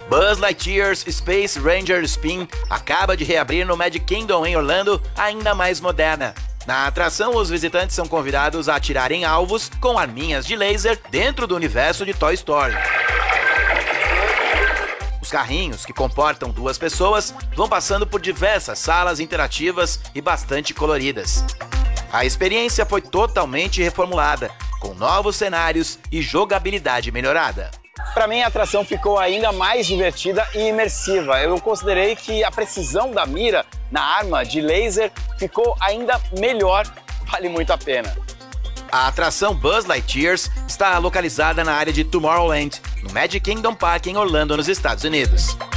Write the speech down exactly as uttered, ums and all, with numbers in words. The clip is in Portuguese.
Buzz Lightyear's Space Ranger Spin acaba de reabrir no Magic Kingdom em Orlando, ainda mais moderna. Na atração, os visitantes são convidados a atirarem alvos com arminhas de laser dentro do universo de Toy Story. Os carrinhos, que comportam duas pessoas, vão passando por diversas salas interativas e bastante coloridas. A experiência foi totalmente reformulada, com novos cenários e jogabilidade melhorada. Para mim, a atração ficou ainda mais divertida e imersiva. Eu considerei que a precisão da mira na arma de laser ficou ainda melhor. Vale muito a pena. A atração Buzz Lightyear está localizada na área de Tomorrowland, no Magic Kingdom Park em Orlando, nos Estados Unidos.